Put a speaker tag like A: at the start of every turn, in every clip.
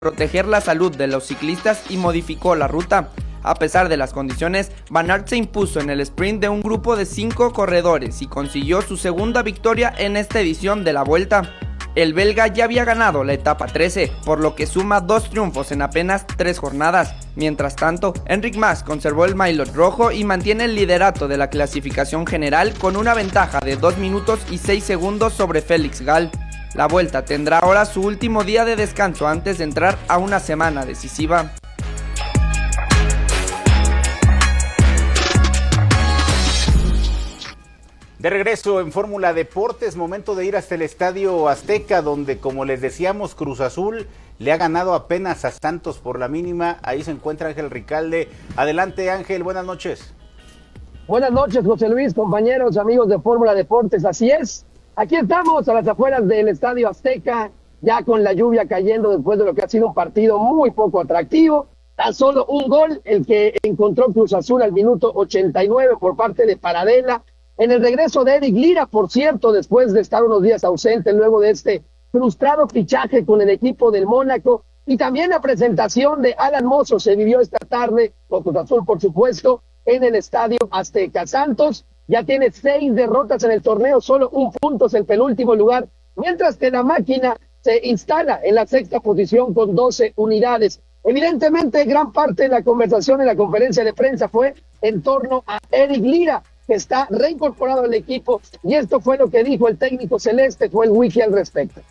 A: proteger la salud de los ciclistas y modificó la ruta. A pesar de las condiciones, Van Aert se impuso en el sprint de un grupo de 5 corredores y consiguió su segunda victoria en esta edición de la Vuelta. El belga ya había ganado la etapa 13, por lo que suma 2 triunfos en apenas 3 jornadas. Mientras tanto, Enric Mas conservó el maillot rojo y mantiene el liderato de la clasificación general con una ventaja de 2 minutos y 6 segundos sobre Félix Gall. La Vuelta tendrá ahora su último día de descanso antes de entrar a una semana decisiva.
B: De regreso en Fórmula Deportes, momento de ir hasta el Estadio Azteca, donde, como les decíamos, Cruz Azul le ha ganado apenas a Santos por la mínima. Ahí se encuentra Ángel Ricalde. Adelante, Ángel, buenas noches.
C: Buenas noches, José Luis, compañeros, amigos de Fórmula Deportes. Así es, aquí estamos a las afueras del Estadio Azteca, ya con la lluvia cayendo después de lo que ha sido un partido muy poco atractivo. Tan solo un gol, el que encontró Cruz Azul al minuto 89 por parte de Paradela. En el regreso de Eric Lira, por cierto, después de estar unos días ausente, luego de este frustrado fichaje con el equipo del Mónaco, y también la presentación de Alan Mozo se vivió esta tarde, con Cruz Azul, por supuesto, en el Estadio Azteca. Santos ya tiene 6 derrotas en el torneo, solo 1 punto es el penúltimo lugar, mientras que la máquina se instala en la 6ª posición con 12 unidades. Evidentemente, gran parte de la conversación en la conferencia de prensa fue en torno a Eric Lira, que está reincorporado al equipo, y esto fue lo que dijo el técnico celeste, fue el wiki al respecto.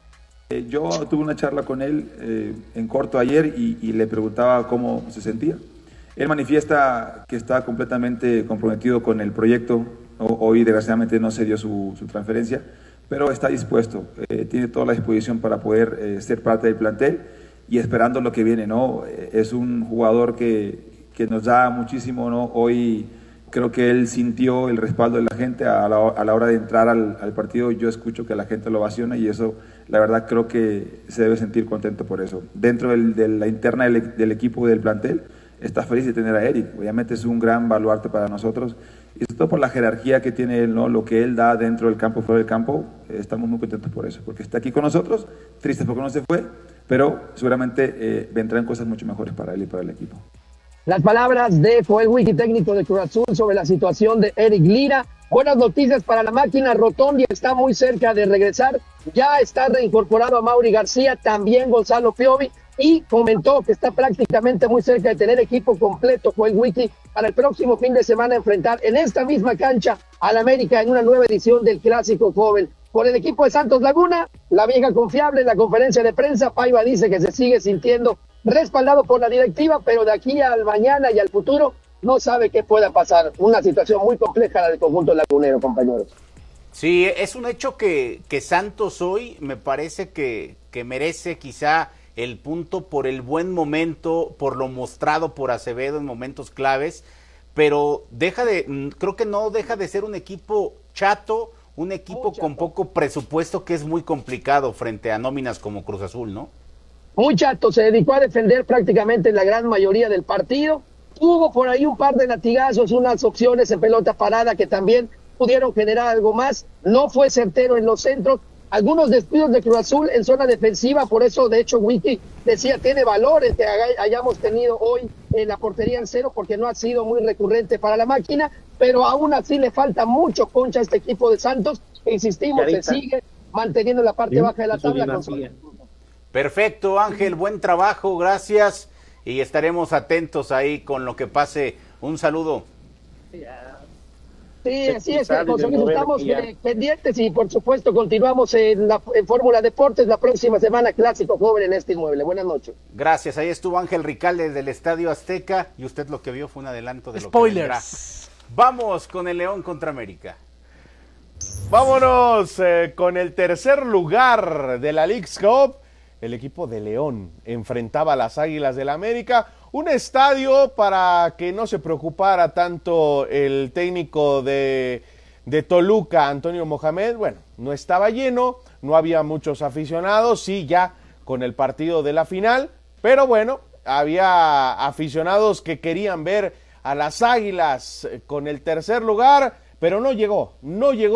D: Yo tuve una charla con él en corto ayer y le preguntaba cómo se sentía. Él manifiesta que está completamente comprometido con el proyecto. Hoy desgraciadamente no se dio su transferencia, pero está dispuesto, tiene toda la disposición para poder ser parte del plantel y esperando lo que viene, ¿no? Es un jugador que nos da muchísimo, ¿no? Hoy creo que él sintió el respaldo de la gente a la hora de entrar al partido. Yo escucho que la gente lo ovaciona y eso, la verdad, creo que se debe sentir contento por eso. Dentro de la interna del equipo y del plantel, está feliz de tener a Eric. Obviamente es un gran baluarte para nosotros y sobre todo por la jerarquía que tiene él, ¿no? Lo que él da dentro del campo, fuera del campo, estamos muy contentos por eso, porque está aquí con nosotros, tristes porque no se fue, pero seguramente vendrán cosas mucho mejores para él y para el equipo.
C: Las palabras de fue el wiki técnico de Cruz Azul sobre la situación de Eric Lira. Buenas noticias para la máquina. Rotondi está muy cerca de regresar. Ya está reincorporado a Mauri García, también Gonzalo Piovi, y comentó que está prácticamente muy cerca de tener equipo completo, fue el wiki, para el próximo fin de semana enfrentar en esta misma cancha al América en una nueva edición del Clásico Joven. Por el equipo de Santos Laguna, la vieja confiable en la conferencia de prensa, Paiva dice que se sigue sintiendo respaldado por la directiva, pero de aquí al mañana y al futuro no sabe qué pueda pasar. Una situación muy compleja la del conjunto lagunero, compañeros.
B: Sí, es un hecho que Santos hoy me parece que merece quizá el punto por el buen momento, por lo mostrado por Acevedo en momentos claves, pero creo que no deja de ser un equipo chato, un equipo con poco presupuesto, que es muy complicado frente a nóminas como Cruz Azul, ¿no?
C: Muy chato, se dedicó a defender prácticamente la gran mayoría del partido. Hubo por ahí un par de latigazos, unas opciones en pelota parada que también pudieron generar algo más. No fue certero en los centros. Algunos descuidos de Cruz Azul en zona defensiva, por eso de hecho Wiki decía tiene valores que hayamos tenido hoy en la portería en cero, porque no ha sido muy recurrente para la máquina, pero aún así le falta mucho concha a este equipo de Santos, e insistimos, se sigue manteniendo la parte baja de la tabla.
B: Perfecto, Ángel, buen trabajo, gracias, y estaremos atentos ahí con lo que pase. Un saludo.
C: Sí, así es, José Luis, estamos pendientes y por supuesto continuamos en Fórmula Deportes la próxima semana, Clásico Joven en este inmueble. Buenas noches.
B: Gracias, ahí estuvo Ángel Ricalde del Estadio Azteca y usted lo que vio fue un adelanto de
E: Spoilers.
B: Lo que vendrá. Vamos con el León contra América.
E: Vámonos con el tercer lugar de la Leagues Cup. El equipo de León enfrentaba a las Águilas del América. Un estadio para que no se preocupara tanto el técnico de Toluca, Antonio Mohamed. Bueno, no estaba lleno, no había muchos aficionados, sí, ya con el partido de la final, pero bueno, había aficionados que querían ver a las Águilas con el tercer lugar, pero no llegó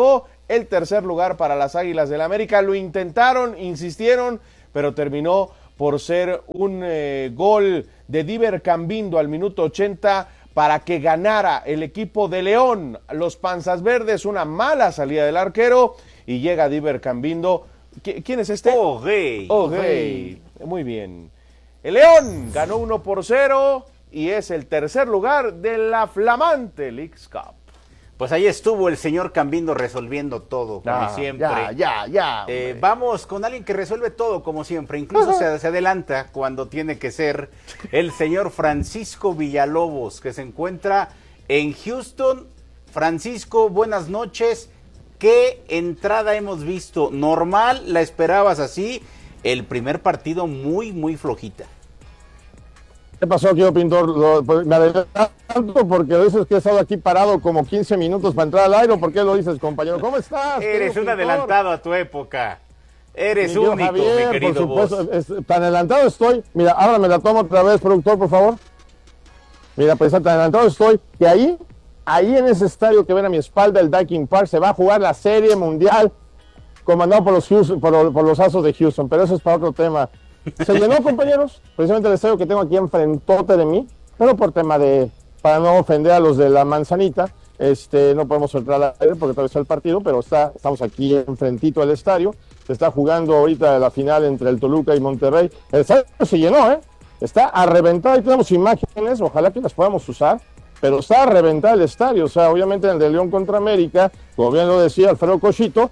E: el tercer lugar para las Águilas del América. Lo intentaron, insistieron, pero terminó por ser un gol de Diver Cambindo al minuto 80 para que ganara el equipo de León. Los Panzas Verdes, una mala salida del arquero y llega Diver Cambindo. ¿Quién es este?
B: Ojei.
E: Muy bien. El León ganó 1-0 y es el tercer lugar de la flamante Leagues Cup.
B: Pues ahí estuvo el señor Cambindo resolviendo todo, como siempre. Vamos con alguien que resuelve todo, como siempre. Incluso se adelanta cuando tiene que ser el señor Francisco Villalobos, que se encuentra en Houston. Francisco, buenas noches. ¿Qué entrada hemos visto? ¿Normal? ¿La esperabas así? El primer partido muy flojita.
F: ¿Qué pasó, tío Pintor? Me adelanto porque dices que he estado aquí parado como 15 minutos para entrar al aire. ¿Por qué lo dices, compañero? ¿Cómo estás?
B: Eres un adelantado a tu época. Eres
F: único,
B: Javier, mi querido
F: por supuesto, tan adelantado estoy. Mira, ahora me la tomo otra vez, productor, por favor. Mira, pues tan adelantado estoy que ahí en ese estadio que ven a mi espalda, el Daikin Park, se va a jugar la Serie Mundial comandado por los Astros de Houston, pero eso es para otro tema. Se llenó, compañeros, precisamente el estadio que tengo aquí enfrentote de mí, pero por tema para no ofender a los de la manzanita, no podemos entrar al aire porque todavía está el partido, pero estamos aquí enfrentito del estadio. Se está jugando ahorita la final entre el Toluca y Monterrey. El estadio se llenó, está a reventar. Ahí tenemos imágenes, ojalá que las podamos usar, pero está a reventar el estadio. O sea, obviamente el de León contra América, como bien lo decía Alfredo Cochito,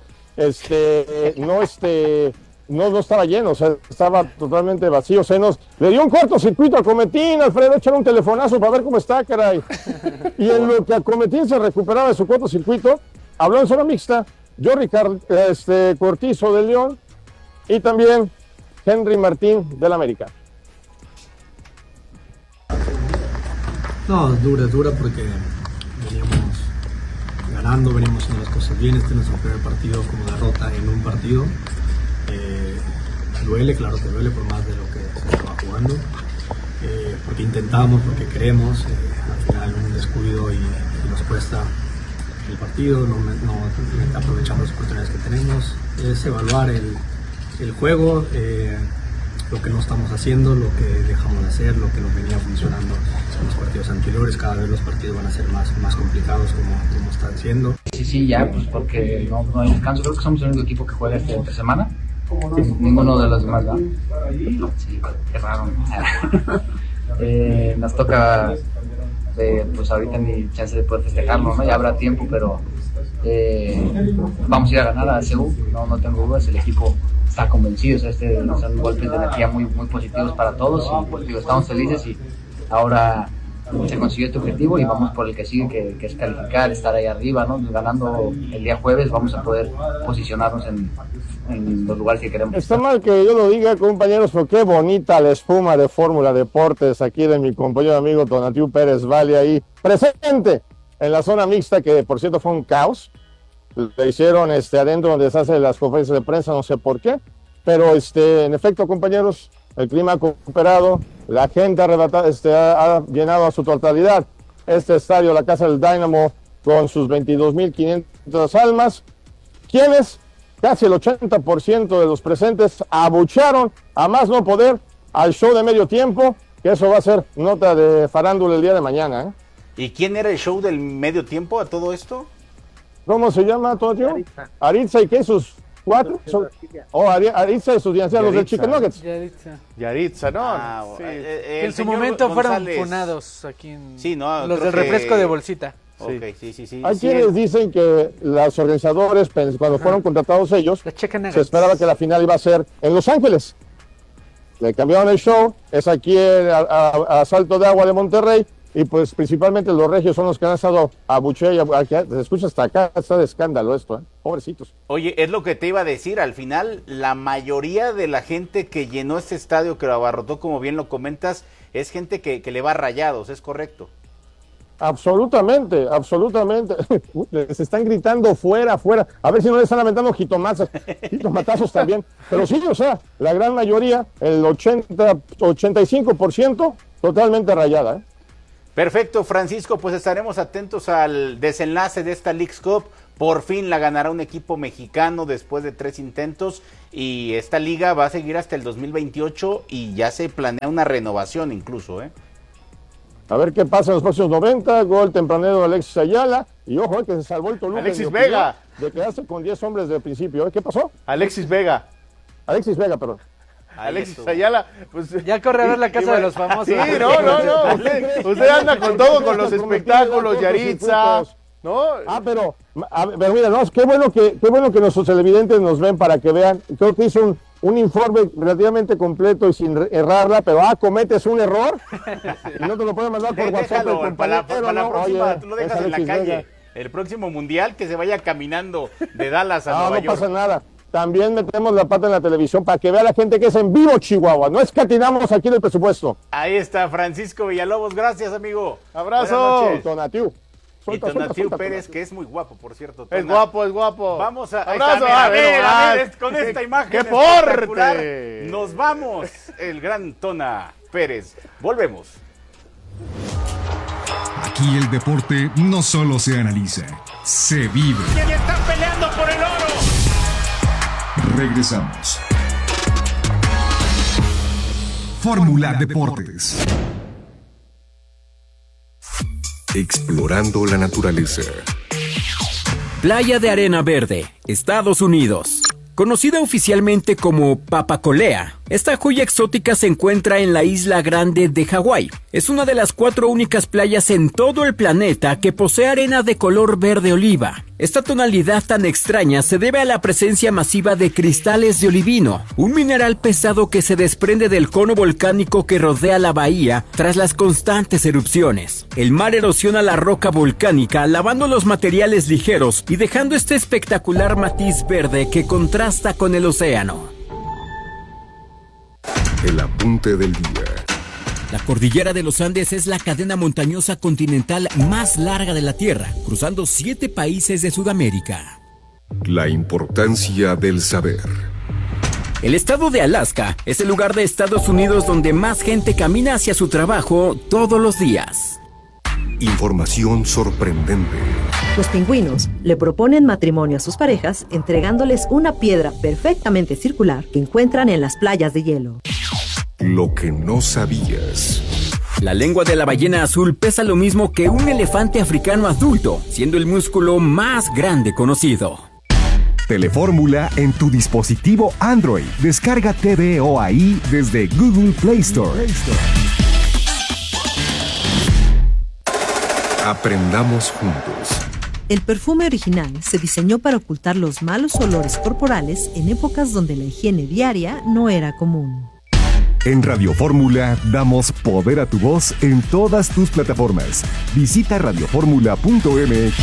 F: no estaba lleno, o sea, estaba totalmente vacío. Le dio un cortocircuito a Cometín, Alfredo, échale un telefonazo para ver cómo está, caray. Y en lo que a Cometín se recuperaba de su cortocircuito, habló en zona mixta Jordi Cortizo del León y también Henry Martín del América.
G: No, es dura porque veníamos ganando, venimos haciendo las cosas bien. Este es nuestro primer partido como derrota en un partido. Duele, claro que duele por más de lo que se estaba jugando, porque intentamos, porque queremos, al final un descuido y nos cuesta el partido, no aprovechamos las oportunidades que tenemos. Es evaluar el juego, lo que no estamos haciendo, lo que dejamos de hacer, lo que nos venía funcionando en los partidos anteriores. Cada vez los partidos van a ser más complicados como están siendo.
H: Sí, ya, pues porque no hay descanso. Creo que somos el único equipo que juega entre semana. Ninguno de los demás va. Sí, qué raro. Nos toca, pues ahorita ni chance de poder festejarlo, ¿no? Ya habrá tiempo, pero vamos a ir a ganar a CU, no tengo dudas. El equipo está convencido, son golpes de energía muy positivos para todos y pues, estamos felices y ahora se consiguió este objetivo y vamos por el que sigue, que es calificar, estar ahí arriba, ¿no? Ganando el día jueves vamos a poder posicionarnos en los lugares que queremos.
F: Está mal que yo lo diga, compañeros, pero qué bonita la espuma de Fórmula Deportes aquí de mi compañero amigo Tonatiu Pérez Vale ahí presente en la zona mixta, que por cierto fue un caos. Le hicieron adentro donde se hacen las conferencias de prensa, no sé por qué, pero en efecto, compañeros, el clima ha cooperado, la gente ha llenado a su totalidad este estadio, la Casa del Dynamo, con sus 22.500 almas, quienes casi el 80% de los presentes abuchearon a más no poder al show de medio tiempo, que eso va a ser nota de farándula el día de mañana.
B: ¿Y quién era el show del medio tiempo a todo esto?
F: ¿Cómo se llama todo, tío? Aritza. ¿Y qué? ¿Sus cuatro? Aritza y sus dinastías, los del Chicken Nuggets.
E: Yaritza, ¿no?
I: Sí. En su momento fueron funados aquí en los del refresco de bolsita.
B: Sí. Sí.
F: Hay quienes dicen que los organizadores, cuando fueron contratados ellos, se esperaba que la final iba a ser en Los Ángeles. Le cambiaron el show, es aquí a Salto de Agua de Monterrey, y pues principalmente los regios son los que han estado a buche y se escucha hasta acá, está de escándalo esto, pobrecitos.
B: Oye, es lo que te iba a decir, al final la mayoría de la gente que llenó este estadio, que lo abarrotó, como bien lo comentas, es gente que le va a Rayados, ¿es correcto?
F: Absolutamente. Les están gritando fuera. A ver si no les están aventando jitomatazos también. Pero sí, o sea, la gran mayoría, el 85%, totalmente rayada.
B: Perfecto, Francisco, pues estaremos atentos al desenlace de esta Leagues Cup. Por fin la ganará un equipo mexicano después de 3 intentos y esta liga va a seguir hasta el 2028 y ya se planea una renovación incluso,
F: A ver qué pasa en los próximos 90, gol tempranero de Alexis Ayala, y ojo, que se salvó el Toluca.
E: Alexis Vega.
F: De quedarse con 10 hombres del principio. ¿Qué pasó?
E: Alexis Vega,
F: perdón.
E: Alexis Ayala, pues
I: ya corre a ver la casa de los famosos.
E: Sí, no. Usted anda con todo, con los espectáculos, Yaritza, ¿no?
F: Pero mira, no, qué bueno que nuestros televidentes nos ven para que vean. Creo que hizo un informe relativamente completo y sin errarla, pero cometes un error y no te lo pueden mandar por WhatsApp.
B: Para la próxima, tú lo dejas en la calle. Vega. El próximo mundial que se vaya caminando de Dallas a Nueva York.
F: No pasa nada. También metemos la pata en la televisión para que vea la gente que es en vivo, Chihuahua. No escatinamos aquí en el presupuesto.
B: Ahí está Francisco Villalobos. Gracias, amigo.
E: Abrazo.
F: Tonatiu.
B: Y Tonatiu Pérez, que es muy guapo, por cierto.
E: Es guapo.
B: Vamos a...
E: Abrazo,
B: a ver, con esta imagen
E: ¡qué fuerte!
B: Nos vamos, el gran Tona Pérez. Volvemos.
J: Aquí el deporte no solo se analiza, se vive.
B: ¡Y están peleando por el oro!
J: Regresamos. Fórmula Deportes.
K: Explorando la naturaleza.
L: Playa de Arena Verde, Estados Unidos. Conocida oficialmente como Papacolea, esta joya exótica se encuentra en la Isla Grande de Hawái. Es una de las 4 únicas playas en todo el planeta que posee arena de color verde oliva. Esta tonalidad tan extraña se debe a la presencia masiva de cristales de olivino, un mineral pesado que se desprende del cono volcánico que rodea la bahía tras las constantes erupciones. El mar erosiona la roca volcánica, lavando los materiales ligeros y dejando este espectacular matiz verde que contrasta con el océano.
K: El apunte del día.
L: La cordillera de los Andes es la cadena montañosa continental más larga de la Tierra, cruzando 7 países de Sudamérica.
K: La importancia del saber.
L: El estado de Alaska es el lugar de Estados Unidos donde más gente camina hacia su trabajo todos los días.
K: Información sorprendente.
M: Los pingüinos le proponen matrimonio a sus parejas entregándoles una piedra perfectamente circular que encuentran en las playas de hielo.
K: Lo que no sabías.
L: La lengua de la ballena azul pesa lo mismo que un elefante africano adulto, siendo el músculo más grande conocido.
N: Telefórmula en tu dispositivo Android. Descarga TVO ahí desde Google Play Store.
K: Aprendamos juntos.
M: El perfume original se diseñó para ocultar los malos olores corporales en épocas donde la higiene diaria no era común.
N: En Radio Fórmula damos poder a tu voz en todas tus plataformas. Visita radioformula.mx.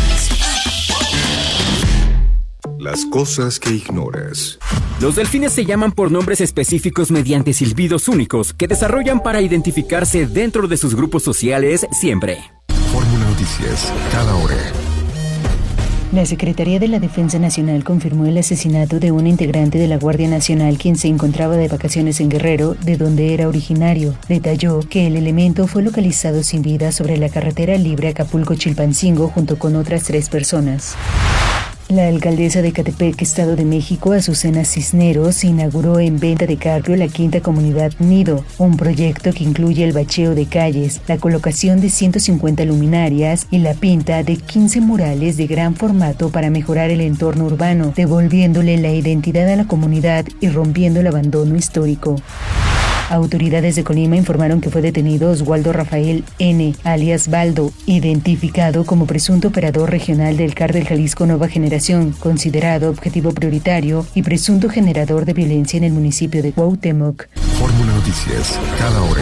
K: Las cosas que ignoras.
L: Los delfines se llaman por nombres específicos mediante silbidos únicos que desarrollan para identificarse dentro de sus grupos sociales siempre.
K: Fórmula Noticias, cada hora.
O: La Secretaría de la Defensa Nacional confirmó el asesinato de un integrante de la Guardia Nacional quien se encontraba de vacaciones en Guerrero, de donde era originario. Detalló que el elemento fue localizado sin vida sobre la carretera libre Acapulco-Chilpancingo junto con otras 3 personas. La alcaldesa de Catepec, Estado de México, Azucena Cisneros, inauguró en Venta de Carpio la quinta comunidad Nido, un proyecto que incluye el bacheo de calles, la colocación de 150 luminarias y la pinta de 15 murales de gran formato para mejorar el entorno urbano, devolviéndole la identidad a la comunidad y rompiendo el abandono histórico. Autoridades de Colima informaron que fue detenido Oswaldo Rafael N., alias Baldo, identificado como presunto operador regional del Cártel Jalisco Nueva Generación, considerado objetivo prioritario y presunto generador de violencia en el municipio de Cuauhtémoc.
K: Fórmula Noticias, cada hora.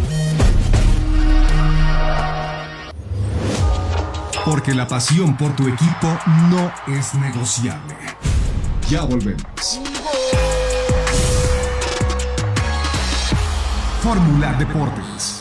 J: Porque la pasión por tu equipo no es negociable. Ya volvemos. Fórmula Deportes.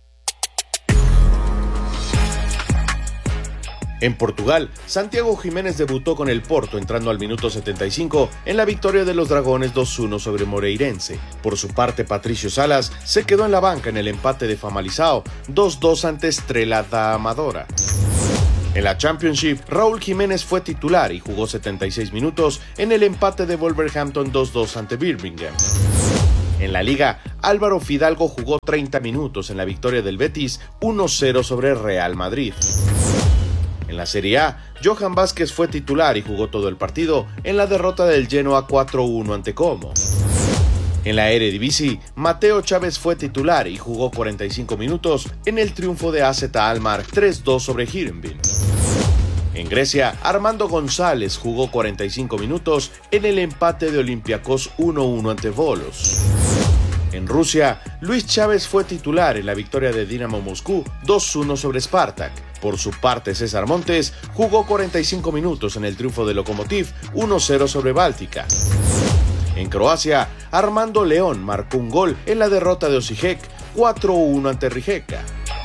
E: En Portugal, Santiago Jiménez debutó con el Porto entrando al minuto 75 en la victoria de los Dragones 2-1 sobre Moreirense. Por su parte, Patricio Salas se quedó en la banca en el empate de Famalicão 2-2 ante Estrela da Amadora. En la Championship, Raúl Jiménez fue titular y jugó 76 minutos en el empate de Wolverhampton 2-2 ante Birmingham. En la Liga, Álvaro Fidalgo jugó 30 minutos en la victoria del Betis 1-0 sobre Real Madrid. En la Serie A, Johan Vázquez fue titular y jugó todo el partido en la derrota del Genoa 4-1 ante Como. En la Eredivisie, Mateo Chávez fue titular y jugó 45 minutos en el triunfo de AZ Alkmaar 3-2 sobre Heerenveen. En Grecia, Armando González jugó 45 minutos en el empate de Olympiacos 1-1 ante Volos. En Rusia, Luis Chávez fue titular en la victoria de Dinamo Moscú 2-1 sobre Spartak. Por su parte, César Montes jugó 45 minutos en el triunfo de Lokomotiv 1-0 sobre Báltica. En Croacia, Armando León marcó un gol en la derrota de Osijek 4-1 ante Rijeka.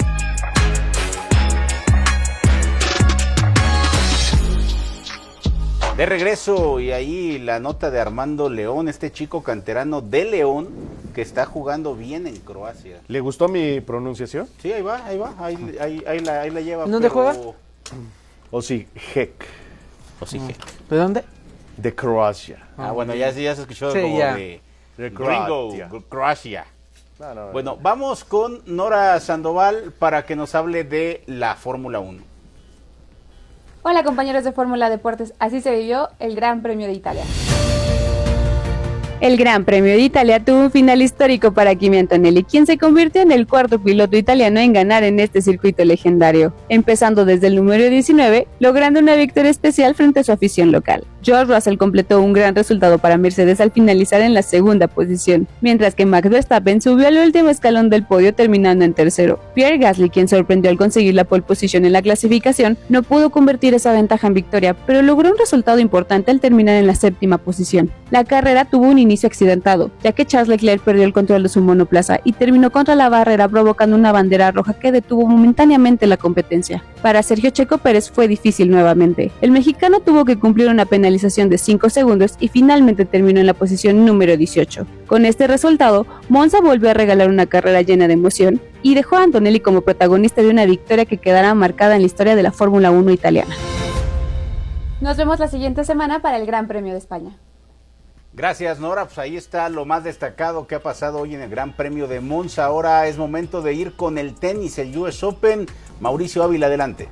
B: De regreso, y ahí la nota de Armando León, este chico canterano de León que está jugando bien en Croacia.
E: ¿Le gustó mi pronunciación?
B: Sí, ahí va, ahí la lleva.
I: ¿Dónde juega?
E: Osijek.
I: ¿De dónde?
E: De Croacia.
B: Bueno, ya se escuchó
I: sí,
B: como
I: ya.
B: de Gringo, Croacia.
E: No.
B: Bueno, vamos con Nora Sandoval para que nos hable de la Fórmula 1.
P: Hola compañeros de Fórmula Deportes, así se vivió el Gran Premio de Italia. El Gran Premio de Italia tuvo un final histórico para Kimi Antonelli, quien se convirtió en el cuarto piloto italiano en ganar en este circuito legendario, empezando desde el número 19, logrando una victoria especial frente a su afición local. George Russell completó un gran resultado para Mercedes al finalizar en la segunda posición, mientras que Max Verstappen subió al último escalón del podio terminando en tercero. Pierre Gasly, quien sorprendió al conseguir la pole position en la clasificación, no pudo convertir esa ventaja en victoria, pero logró un resultado importante al terminar en la séptima posición. La carrera tuvo un inicio accidentado, ya que Charles Leclerc perdió el control de su monoplaza y terminó contra la barrera provocando una bandera roja que detuvo momentáneamente la competencia. Para Sergio Checo Pérez fue difícil nuevamente. El mexicano tuvo que cumplir una penalización de 5 segundos y finalmente terminó en la posición número 18. Con este resultado, Monza volvió a regalar una carrera llena de emoción y dejó a Antonelli como protagonista de una victoria que quedará marcada en la historia de la Fórmula 1 italiana. Nos vemos la siguiente semana para el Gran Premio de España.
B: Gracias, Nora. Pues ahí está lo más destacado que ha pasado hoy en el Gran Premio de Monza. Ahora es momento de ir con el tenis, el US Open. Mauricio Ávila, adelante.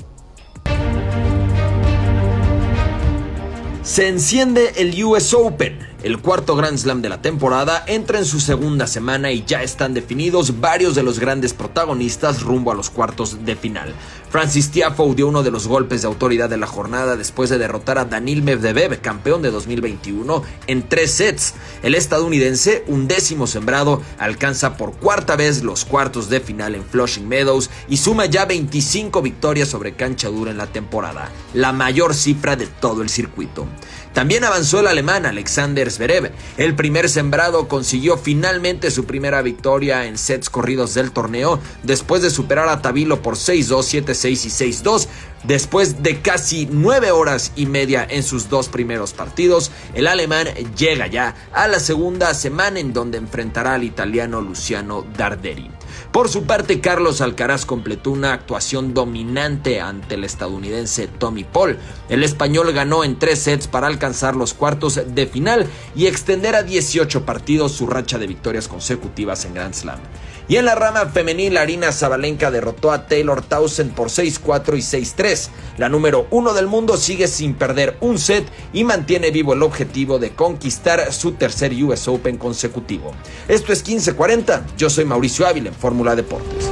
Q: Se enciende el US Open. El cuarto Grand Slam de la temporada entra en su segunda semana y ya están definidos varios de los grandes protagonistas rumbo a los cuartos de final. Francis Tiafoe dio uno de los golpes de autoridad de la jornada después de derrotar a Daniil Medvedev, campeón de 2021, en 3 sets. El estadounidense, 11º sembrado, alcanza por cuarta vez los cuartos de final en Flushing Meadows y suma ya 25 victorias sobre cancha dura en la temporada, la mayor cifra de todo el circuito. También avanzó el alemán Alexander Zverev. El primer sembrado consiguió finalmente su primera victoria en sets corridos del torneo después de superar a Tabilo por 6-2, 7-6 y 6-2. Después de casi 9 horas y media en sus dos primeros partidos, el alemán llega ya a la segunda semana en donde enfrentará al italiano Luciano Darderi. Por su parte, Carlos Alcaraz completó una actuación dominante ante el estadounidense Tommy Paul. El español ganó en 3 sets para alcanzar los cuartos de final y extender a 18 partidos su racha de victorias consecutivas en Grand Slam. Y en la rama femenil, Aryna Sabalenka derrotó a Taylor Townsend por 6-4 y 6-3. La número 1 del mundo sigue sin perder un set y mantiene vivo el objetivo de conquistar su tercer US Open consecutivo. Esto es 1540, yo soy Mauricio Ávila en Fórmula Deportes.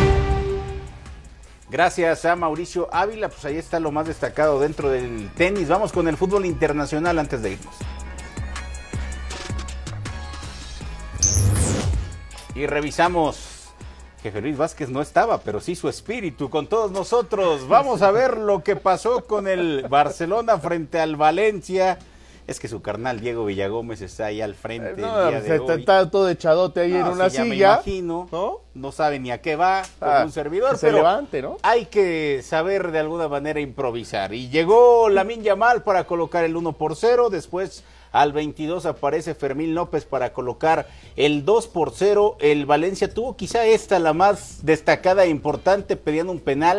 B: Gracias a Mauricio Ávila, pues ahí está lo más destacado dentro del tenis. Vamos con el fútbol internacional antes de irnos. Y revisamos, Jefe Luis Vázquez no estaba, pero sí su espíritu con todos nosotros. Vamos a ver lo que pasó con el Barcelona frente al Valencia. Es que su carnal Diego Villagómez está ahí al frente el día de hoy.
E: Está todo echadote ahí en una silla.
B: Me imagino, no sabe ni a qué va con un servidor, pero
E: levante, ¿no?
B: Hay que saber de alguna manera improvisar. Y llegó Lamine Yamal para colocar el 1-0, después al 22 aparece Fermín López para colocar el 2-0. El Valencia tuvo quizá esta la más destacada e importante, pedían un penal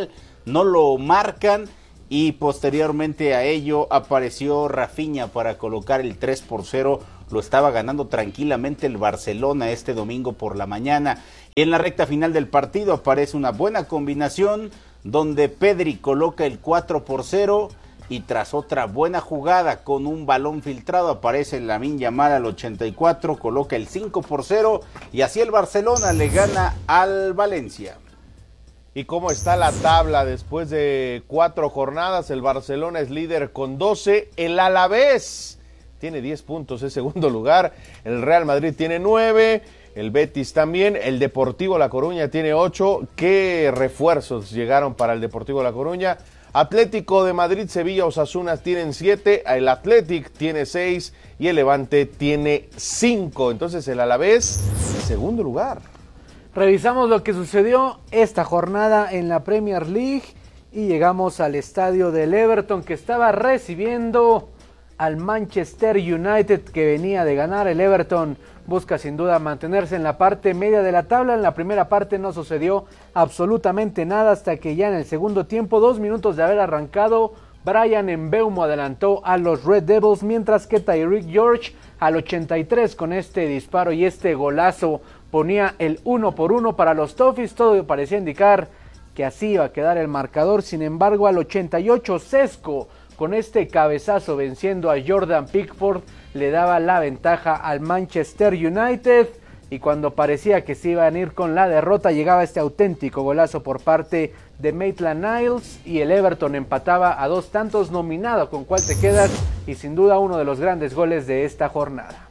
B: no lo marcan y posteriormente a ello apareció Rafinha para colocar el 3-0. Lo estaba ganando tranquilamente el Barcelona este domingo por la mañana. Y en la recta final del partido aparece una buena combinación donde Pedri coloca el 4-0 y tras otra buena jugada con un balón filtrado aparece Lamine Yamal al 84, coloca el 5-0 y así el Barcelona le gana al Valencia.
E: ¿Y cómo está la tabla después de 4 jornadas? El Barcelona es líder con 12, el Alavés tiene 10 puntos, es segundo lugar, el Real Madrid tiene 9, el Betis también, el Deportivo La Coruña tiene 8. ¿Qué refuerzos llegaron para el Deportivo La Coruña? Atlético de Madrid, Sevilla, Osasuna tienen 7, el Athletic tiene 6 y el Levante tiene 5. Entonces el Alavés, segundo lugar.
I: Revisamos lo que sucedió esta jornada en la Premier League y llegamos al estadio del Everton, que estaba recibiendo al Manchester United, que venía de ganar. El Everton busca sin duda mantenerse en la parte media de la tabla. En la primera parte no sucedió absolutamente nada hasta que ya en el segundo tiempo, 2 minutos de haber arrancado, Bryan Mbeumo adelantó a los Red Devils, mientras que Tyreek George al 83 con este disparo y este golazo ponía el 1-1 para los Toffees. Todo parecía indicar que así iba a quedar el marcador. Sin embargo, al 88 Sesco con este cabezazo venciendo a Jordan Pickford le daba la ventaja al Manchester United, y cuando parecía que se iban a ir con la derrota llegaba este auténtico golazo por parte de Maitland Niles y el Everton empataba a 2 tantos. Nominado con cuál te quedas, y sin duda uno de los grandes goles de esta jornada.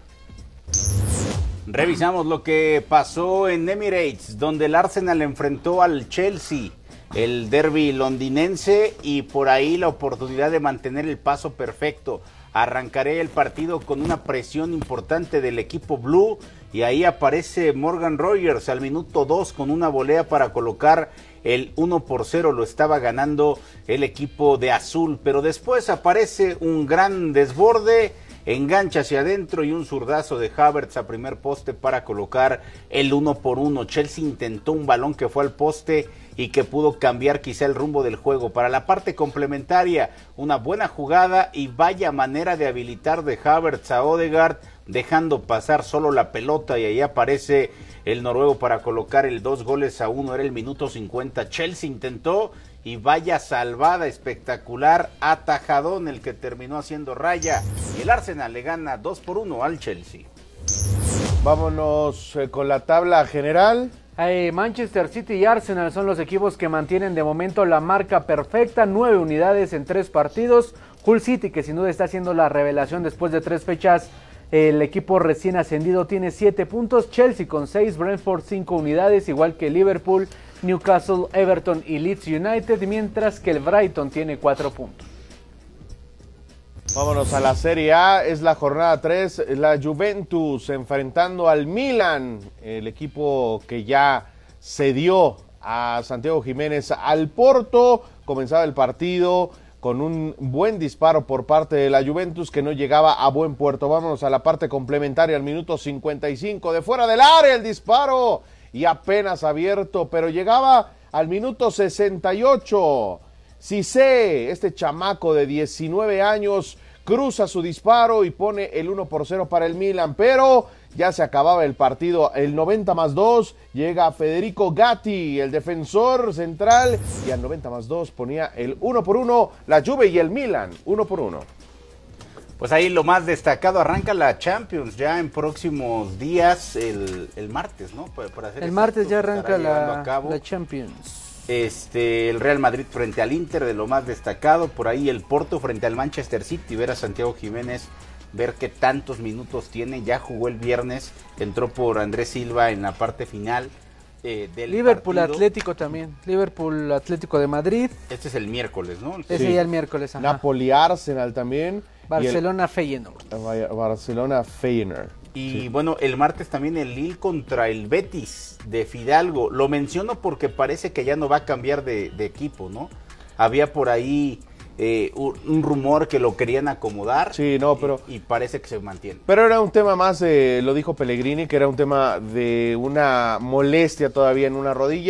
B: Revisamos lo que pasó en Emirates, donde el Arsenal enfrentó al Chelsea, el derbi londinense, y por ahí la oportunidad de mantener el paso perfecto. Arrancaré el partido con una presión importante del equipo blue y ahí aparece Morgan Rogers al minuto 2 con una volea para colocar el 1-0. Lo estaba ganando el equipo de azul, pero después aparece un gran desborde, engancha hacia adentro y un zurdazo de Havertz a primer poste para colocar el 1-1. Chelsea intentó un balón que fue al poste y que pudo cambiar quizá el rumbo del juego. Para la parte complementaria, una buena jugada y vaya manera de habilitar de Havertz a Odegaard, dejando pasar solo la pelota, y ahí aparece el noruego para colocar el 2-1. Era el minuto 50. Chelsea intentó y vaya salvada espectacular, atajadón el que terminó haciendo raya, y el Arsenal le gana 2-1 al Chelsea.
E: Vámonos con la tabla general.
I: Manchester City y Arsenal son los equipos que mantienen de momento la marca perfecta, 9 unidades en 3 partidos. Hull City, que sin duda está haciendo la revelación después de 3 fechas, el equipo recién ascendido, tiene 7 puntos. Chelsea con 6, Brentford 5 unidades, igual que Liverpool, Newcastle, Everton y Leeds United, mientras que el Brighton tiene 4 puntos.
E: Vámonos a la Serie A, es la jornada 3, la Juventus enfrentando al Milan, el equipo que ya cedió a Santiago Jiménez al Porto. Comenzaba el partido con un buen disparo por parte de la Juventus que no llegaba a buen puerto. Vámonos a la parte complementaria, al minuto 55, de fuera del área el disparo y apenas abierto, pero llegaba al minuto 68. Cissé, este chamaco de 19 años, cruza su disparo y pone el 1-0 para el Milan, pero ya se acababa el partido. El 90+2 llega Federico Gatti, el defensor central, y al 90+2 ponía el 1-1, la Juve y el Milan, 1-1.
B: Pues ahí lo más destacado, arranca la Champions ya en próximos días, el martes, ¿no? Por hacer
I: el martes ya arranca la Champions.
B: El Real Madrid frente al Inter, de lo más destacado. Por ahí el Porto frente al Manchester City. Ver a Santiago Jiménez, ver qué tantos minutos tiene. Ya jugó el viernes, entró por Andrés Silva en la parte final del
I: Liverpool
B: partido.
I: Atlético también. Liverpool Atlético de Madrid.
B: Este es el miércoles, ¿no?
I: Ese ya el miércoles. Ajá.
E: Napoli Arsenal también.
I: Barcelona Feyenoord.
E: Barcelona Feyenoord.
B: Y
E: sí.
B: Bueno, el martes también el Lille contra el Betis de Fidalgo. Lo menciono porque parece que ya no va a cambiar de equipo, ¿no? Había por ahí un rumor que lo querían acomodar.
E: Sí, no, pero
B: y parece que se mantiene.
E: Pero era un tema más, lo dijo Pellegrini, que era un tema de una molestia todavía en una rodilla.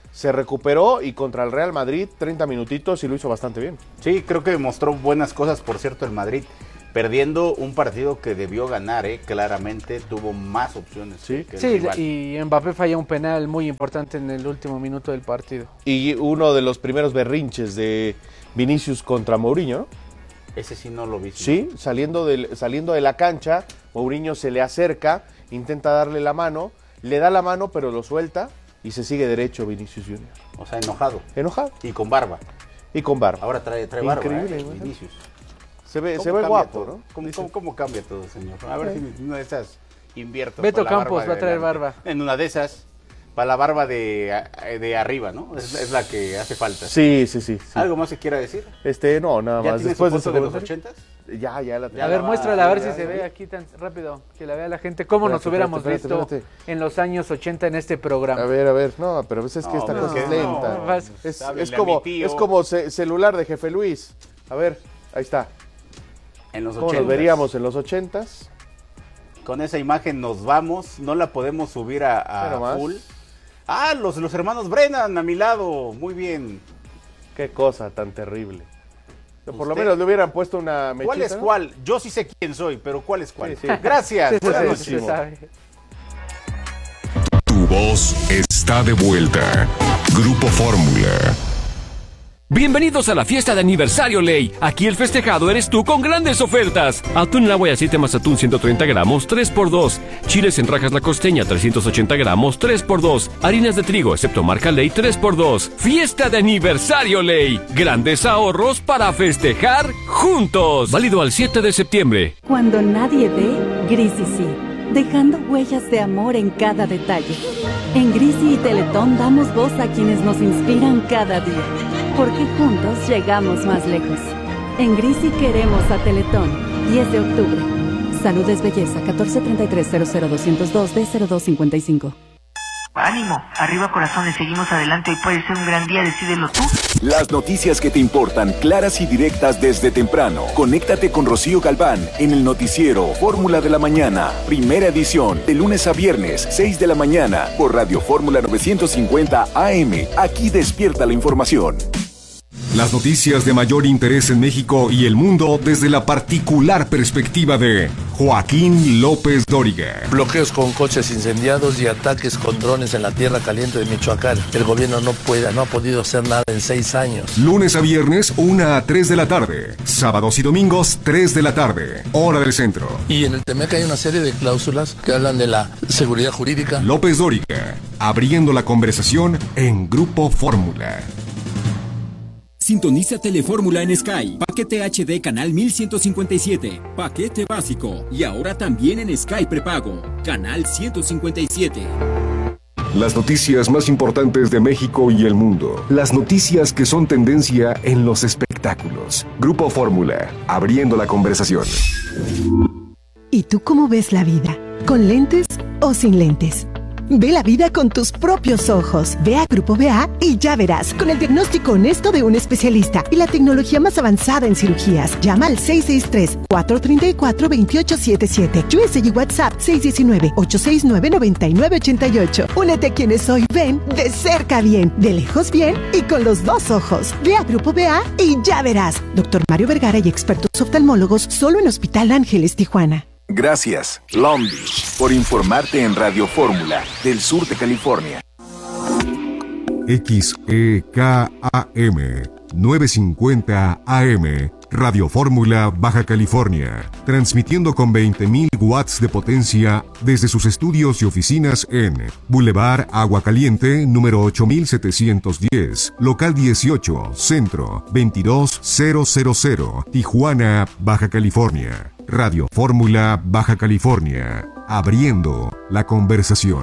E: se recuperó y contra el Real Madrid 30 minutitos y lo hizo bastante bien.
B: Sí, creo que mostró buenas cosas, por cierto, el Madrid. Perdiendo un partido que debió ganar, claramente tuvo más opciones.
E: Sí,
B: que el rival.
I: Y Mbappé falla un penal muy importante en el último minuto del partido.
E: Y uno de los primeros berrinches de Vinicius contra Mourinho, ¿no?
B: Ese sí no lo vi.
E: Sí, saliendo de la cancha, Mourinho se le acerca, intenta darle la mano, le da la mano pero lo suelta y se sigue derecho Vinicius Junior.
B: O sea, enojado.
E: Enojado.
B: Y con barba.
E: Ahora
B: trae barba,
E: increíble,
B: Vinicius.
E: Se ve guapo,
B: todo,
E: ¿no?
B: ¿Cómo cambia todo, señor? A ver si en una de esas invierto.
I: Beto Campos va a traer barba.
B: En una de esas, para la barba de arriba, ¿no? Es la que hace falta.
E: Sí.
B: ¿Algo más se quiera decir?
E: No, nada
B: ¿Ya
E: más.
B: tienes
E: Después
B: su foto de los 80s?
E: Ya la tengo.
I: A ver, muéstrala, a ver si se ve aquí tan rápido, que la vea la gente, cómo nos hubiéramos visto en los años 80 en este programa.
E: A ver, no, pero es que esta cosa es lenta. Es como celular de Jefe Luis. A ver, ahí está.
B: En los 80s.
E: ¿Cómo nos veríamos en los 80s?
B: Con esa imagen nos vamos, no la podemos subir a full. Ah, los hermanos Brennan a mi lado, muy bien.
E: Qué cosa tan terrible. Por lo menos le hubieran puesto una mechita.
B: ¿Cuál es cuál? Yo sí sé quién soy, pero ¿cuál es cuál?
E: Sí.
B: Gracias. Buenas
E: noches.
K: Tu voz está de vuelta. Grupo Fórmula.
R: Bienvenidos a la fiesta de aniversario Ley. Aquí el festejado eres tú con grandes ofertas. Atún en agua y aceite más atún 130 gramos, 3x2. Chiles en rajas la costeña, 380 gramos, 3x2. Harinas de trigo, excepto marca Ley, 3x2. Fiesta de aniversario Ley. Grandes ahorros para festejar juntos. Válido al 7 de septiembre.
S: Cuando nadie ve, Grisi sí. Dejando huellas de amor en cada detalle. En Grisi y Teletón damos voz a quienes nos inspiran cada día. Porque juntos llegamos más lejos. En Grisi queremos a Teletón. 10 de octubre. Salud es belleza. 1433-00202-D0255.
T: Ánimo, arriba corazones, seguimos adelante. Hoy puede ser un gran día, decídelo tú.
U: Las noticias que te importan, claras y directas desde temprano. Conéctate con Rocío Galván en el noticiero Fórmula de la Mañana. Primera edición, de lunes a viernes, 6 de la mañana, por Radio Fórmula 950 AM. Aquí despierta la información.
J: Las noticias de mayor interés en México y el mundo desde la particular perspectiva de Joaquín López Dóriga.
V: Bloqueos con coches incendiados y ataques con drones en la tierra caliente de Michoacán. El gobierno no ha podido hacer nada en 6 años.
J: Lunes a viernes, 1 a 3 de la tarde. Sábados y domingos, 3 de la tarde. Hora del centro.
V: Y en el TEMEC hay una serie de cláusulas que hablan de la seguridad jurídica.
J: López Dóriga, abriendo la conversación en Grupo Fórmula.
L: Sintoniza Telefórmula en Sky. Paquete HD canal 1157. Paquete básico. Y ahora también en Sky prepago. Canal 157.
K: Las noticias más importantes de México y el mundo. Las noticias que son tendencia en los espectáculos. Grupo Fórmula, abriendo la conversación.
W: ¿Y tú cómo ves la vida? ¿Con lentes o sin lentes? Ve la vida con tus propios ojos. Ve a Grupo BA y ya verás. Con el diagnóstico honesto de un especialista y la tecnología más avanzada en cirugías. Llama al 663-434-2877. USA y WhatsApp 619-869-9988. Únete a quienes hoy ven de cerca bien, de lejos bien y con los dos ojos. Ve a Grupo BA y ya verás. Doctor Mario Vergara y expertos oftalmólogos solo en Hospital Ángeles, Tijuana.
U: Gracias, Long Beach, por informarte en Radio Fórmula del sur de California.
J: XEKAM 950 AM, Radio Fórmula, Baja California, transmitiendo con 20.000 watts de potencia desde sus estudios y oficinas en Boulevard Agua Caliente, número 8710, local 18, centro 22000, Tijuana, Baja California. Radio Fórmula, Baja California, abriendo la conversación.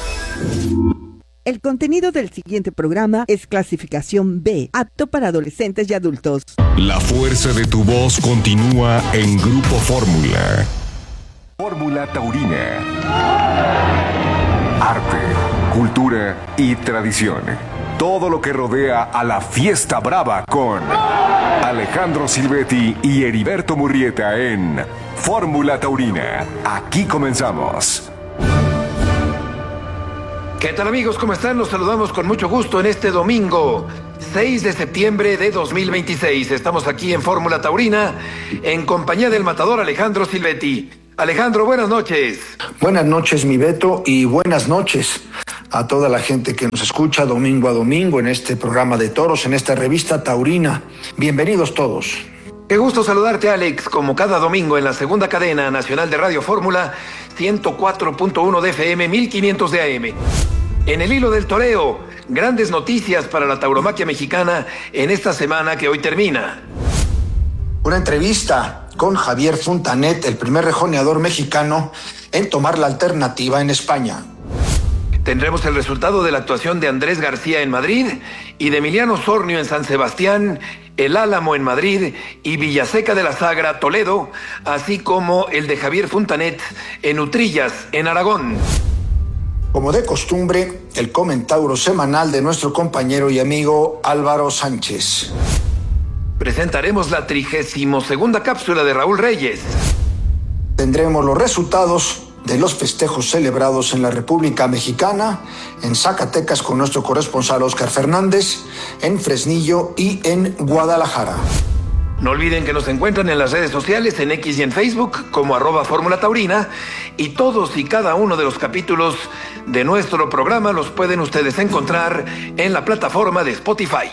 X: El contenido del siguiente programa es clasificación B, apto para adolescentes y adultos.
K: La fuerza de tu voz continúa en Grupo Fórmula. Fórmula Taurina. Arte, cultura y tradición. Todo lo que rodea a la fiesta brava con Alejandro Silvetti y Heriberto Murrieta en Fórmula Taurina. Aquí comenzamos.
A: ¿Qué tal amigos? ¿Cómo están? Los saludamos con mucho gusto en este domingo 6 de septiembre de 2026. Estamos aquí en Fórmula Taurina en compañía del matador Alejandro Silvetti. Alejandro, buenas noches.
C: Buenas noches, mi Beto, y buenas noches a toda la gente que nos escucha domingo a domingo en este programa de toros, en esta revista taurina. Bienvenidos todos.
A: Qué gusto saludarte, Alex, como cada domingo en la segunda cadena nacional de Radio Fórmula, 104.1 de FM, 1500 de AM. En el hilo del toreo, grandes noticias para la tauromaquia mexicana en esta semana que hoy termina.
C: Una entrevista con Javier Fontanet, el primer rejoneador mexicano en tomar la alternativa en España.
A: Tendremos el resultado de la actuación de Andrés García en Madrid y de Emiliano Sornio en San Sebastián, El Álamo en Madrid y Villaseca de la Sagra, Toledo, así como el de Javier Fontanet en Utrillas, en Aragón.
C: Como de costumbre, el comentauro semanal de nuestro compañero y amigo Álvaro Sánchez.
A: Presentaremos la 32ª cápsula de Raúl Reyes.
C: Tendremos los resultados de los festejos celebrados en la República Mexicana, en Zacatecas con nuestro corresponsal Óscar Fernández, en Fresnillo y en Guadalajara.
A: No olviden que nos encuentran en las redes sociales, en X y en Facebook, como @Fórmula Taurina, y todos y cada uno de los capítulos de nuestro programa los pueden ustedes encontrar en la plataforma de Spotify.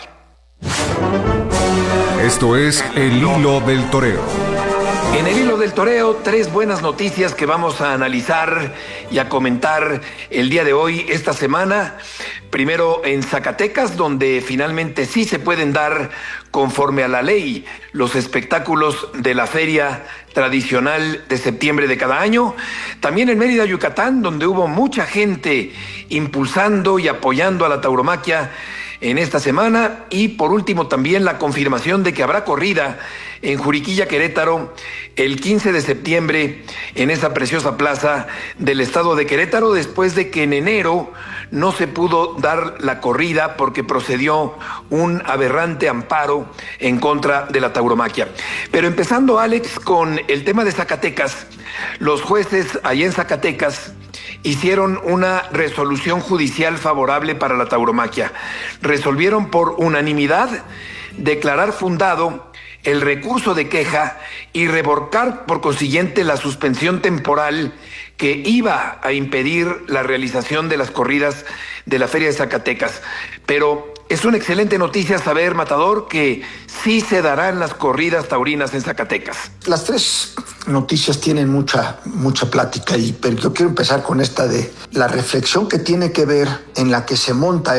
K: Esto es El Hilo del Toreo.
A: En el hilo del toreo, 3 buenas noticias que vamos a analizar y a comentar el día de hoy, esta semana. Primero en Zacatecas, donde finalmente sí se pueden dar, conforme a la ley, los espectáculos de la feria tradicional de septiembre de cada año. También en Mérida, Yucatán, donde hubo mucha gente impulsando y apoyando a la tauromaquia en esta semana. Y por último también la confirmación de que habrá corrida en Juriquilla, Querétaro, el 15 de septiembre en esa preciosa plaza del estado de Querétaro, después de que en enero no se pudo dar la corrida porque procedió un aberrante amparo en contra de la tauromaquia. Pero empezando, Alex, con el tema de Zacatecas, los jueces allá en Zacatecas hicieron una resolución judicial favorable para la tauromaquia. Resolvieron por unanimidad declarar fundado el recurso de queja y revocar por consiguiente la suspensión temporal que iba a impedir la realización de las corridas de la Feria de Zacatecas. Pero es una excelente noticia saber, matador, que sí se darán las corridas taurinas en Zacatecas.
C: Las 3 noticias tienen mucha plática, pero yo quiero empezar con esta de la reflexión que tiene que ver en la que se monta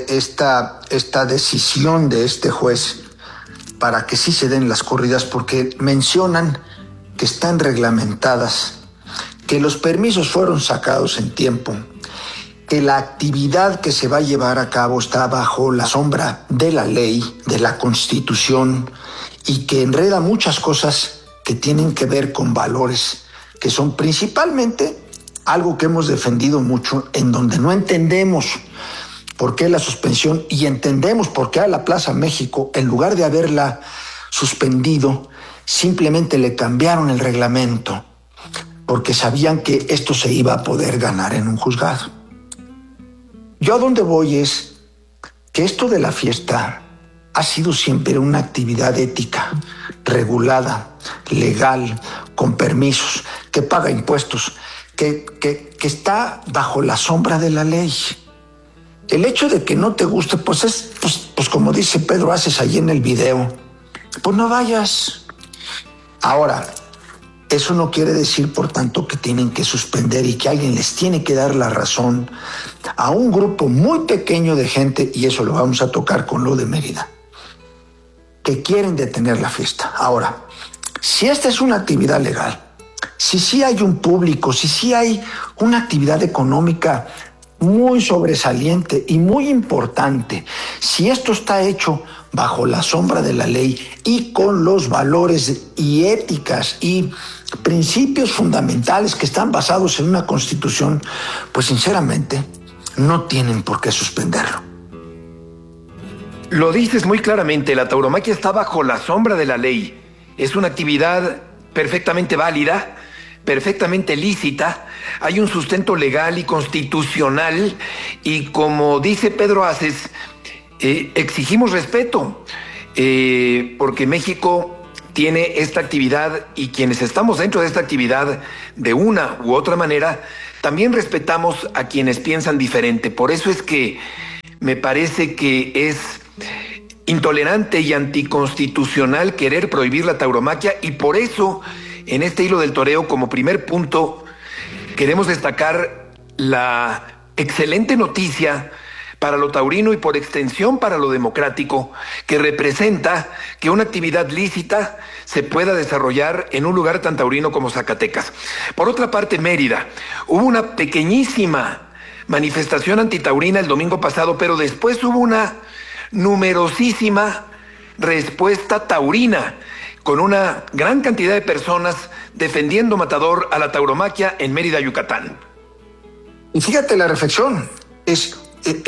C: esta decisión de este juez para que sí se den las corridas, porque mencionan que están reglamentadas, que los permisos fueron sacados en tiempo, que la actividad que se va a llevar a cabo está bajo la sombra de la ley, de la Constitución, y que enreda muchas cosas que tienen que ver con valores, que son principalmente algo que hemos defendido mucho, en donde no entendemos por qué la suspensión, y entendemos por qué a la Plaza México, en lugar de haberla suspendido, simplemente le cambiaron el reglamento, porque sabían que esto se iba a poder ganar en un juzgado. Yo a donde voy es que esto de la fiesta ha sido siempre una actividad ética, regulada, legal, con permisos, que paga impuestos, que está bajo la sombra de la ley. El hecho de que no te guste, pues como dice Pedro Aces allí en el video, pues no vayas. Ahora, eso no quiere decir, por tanto, que tienen que suspender y que alguien les tiene que dar la razón a un grupo muy pequeño de gente, y eso lo vamos a tocar con lo de Mérida, que quieren detener la fiesta. Ahora, si esta es una actividad legal, si sí hay un público, si sí hay una actividad económica muy sobresaliente y muy importante, si esto está hecho bajo la sombra de la ley y con los valores y éticas y principios fundamentales que están basados en una constitución, pues sinceramente no tienen por qué suspenderlo.
A: Lo dices muy claramente, la tauromaquia está bajo la sombra de la ley. Es una actividad perfectamente válida, perfectamente lícita, hay un sustento legal y constitucional y, como dice Pedro Aces, exigimos respeto, porque México tiene esta actividad y quienes estamos dentro de esta actividad de una u otra manera, también respetamos a quienes piensan diferente. Por eso es que me parece que es intolerante y anticonstitucional querer prohibir la tauromaquia, y por eso en este hilo del toreo, como primer punto, queremos destacar la excelente noticia para lo taurino y por extensión para lo democrático, que representa que una actividad lícita se pueda desarrollar en un lugar tan taurino como Zacatecas. Por otra parte, Mérida, hubo una pequeñísima manifestación antitaurina el domingo pasado, pero después hubo una numerosísima respuesta taurina, con una gran cantidad de personas defendiendo matador a la tauromaquia en Mérida, Yucatán.
C: Y fíjate la reflexión, es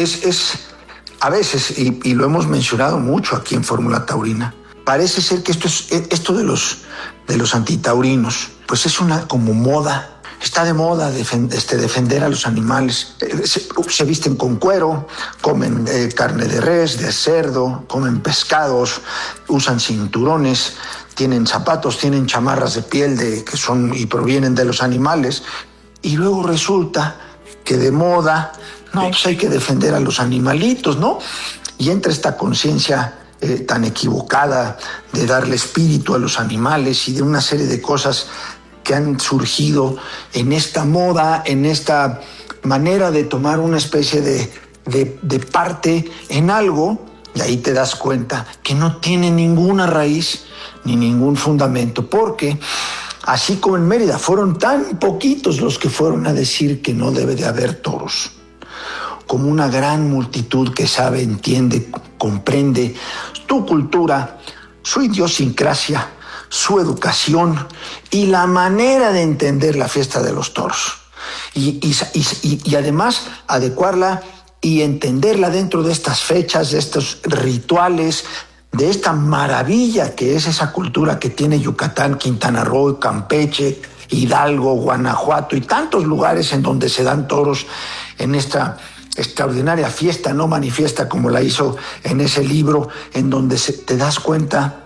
C: a veces, y lo hemos mencionado mucho aquí en Fórmula Taurina, parece ser que esto de los antitaurinos, pues es una como moda. Está de moda defender a los animales. Se visten con cuero, comen carne de res, de cerdo, comen pescados, usan cinturones, tienen zapatos, tienen chamarras de piel que son y provienen de los animales. Y luego resulta que de moda, no, pues hay que defender a los animalitos, ¿no? Y entra esta conciencia tan equivocada de darle espíritu a los animales y de una serie de cosas que han surgido en esta moda, en esta manera de tomar una especie de parte en algo, y ahí te das cuenta que no tiene ninguna raíz ni ningún fundamento, porque así como en Mérida fueron tan poquitos los que fueron a decir que no debe de haber toros, como una gran multitud que sabe, entiende, comprende tu cultura, su idiosincrasia, su educación y la manera de entender la fiesta de los toros. Y además adecuarla y entenderla dentro de estas fechas, de estos rituales, de esta maravilla que es esa cultura que tiene Yucatán, Quintana Roo, Campeche, Hidalgo, Guanajuato y tantos lugares en donde se dan toros en esta extraordinaria fiesta no manifiesta, como la hizo en ese libro, en donde te das cuenta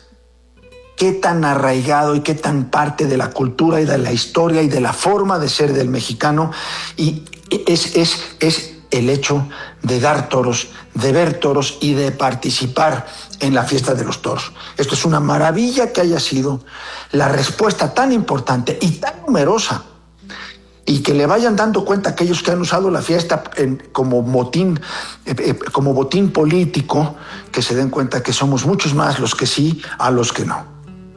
C: qué tan arraigado y qué tan parte de la cultura y de la historia y de la forma de ser del mexicano y es el hecho de dar toros, de ver toros y de participar en la fiesta de los toros. Esto es una maravilla que haya sido la respuesta tan importante y tan numerosa, y que le vayan dando cuenta a aquellos que han usado la fiesta como botín político, que se den cuenta que somos muchos más los que sí a los que no.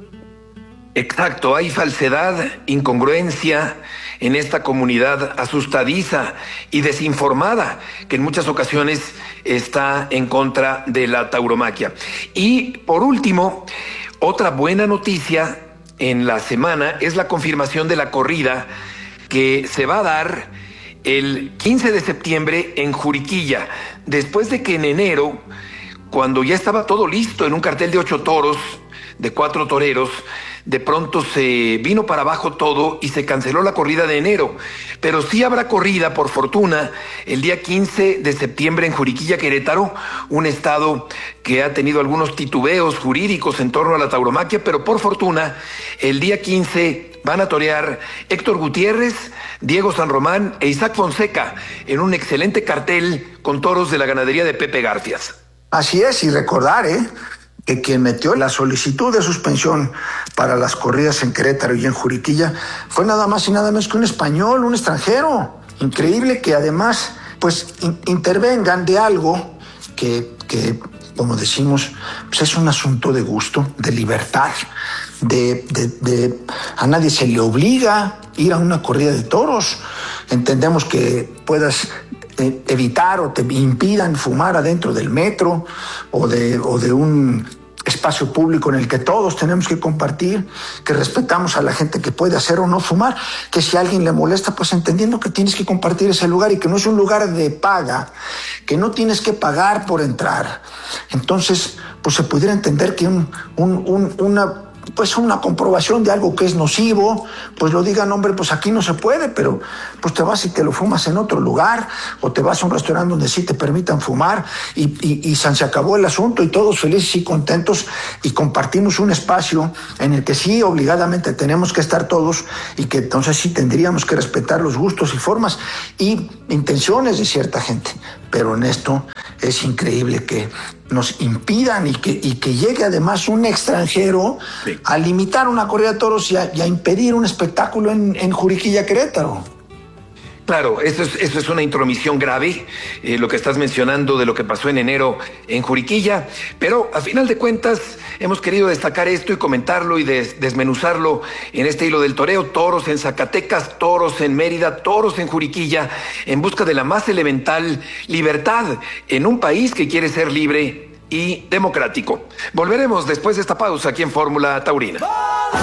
A: Exacto, hay falsedad, incongruencia en esta comunidad asustadiza y desinformada que en muchas ocasiones está en contra de la tauromaquia. Y por último, otra buena noticia en la semana es la confirmación de la corrida que se va a dar el 15 de septiembre en Juriquilla, después de que en enero, cuando ya estaba todo listo en un cartel de 8 toros, de 4 toreros, de pronto se vino para abajo todo y se canceló la corrida de enero. Pero sí habrá corrida, por fortuna, el día 15 de septiembre en Juriquilla, Querétaro, un estado que ha tenido algunos titubeos jurídicos en torno a la tauromaquia, pero por fortuna, el día 15 van a torear Héctor Gutiérrez, Diego San Román e Isaac Fonseca en un excelente cartel con toros de la ganadería de Pepe Garfias.
C: Así es, y recordar, que quien metió la solicitud de suspensión para las corridas en Querétaro y en Juriquilla fue nada más y nada menos que un español, un extranjero. Increíble que además pues intervengan de algo que como decimos, pues es un asunto de gusto, de libertad, a nadie se le obliga a ir a una corrida de toros. Entendemos que puedas evitar o te impidan fumar adentro del metro o de un espacio público en el que todos tenemos que compartir, que respetamos a la gente que puede hacer o no fumar, que si a alguien le molesta, pues entendiendo que tienes que compartir ese lugar y que no es un lugar de paga, que no tienes que pagar por entrar. Entonces, pues se pudiera entender que una pues una comprobación de algo que es nocivo, pues lo digan, hombre, pues aquí no se puede, pero pues te vas y te lo fumas en otro lugar, o te vas a un restaurante donde sí te permitan fumar, y se acabó el asunto, y todos felices y contentos, y compartimos un espacio en el que sí, obligadamente tenemos que estar todos, y que entonces sí tendríamos que respetar los gustos y formas y intenciones de cierta gente. Pero en esto es increíble que nos impidan y que llegue además un extranjero a limitar una corrida de toros y a impedir un espectáculo en Juriquilla, Querétaro.
A: Claro, eso es una intromisión grave, lo que estás mencionando de lo que pasó en enero en Juriquilla, pero a final de cuentas hemos querido destacar esto y comentarlo y desmenuzarlo en este hilo del toreo. Toros en Zacatecas, toros en Mérida, toros en Juriquilla, en busca de la más elemental libertad en un país que quiere ser libre y democrático. Volveremos después de esta pausa aquí en Fórmula Taurina.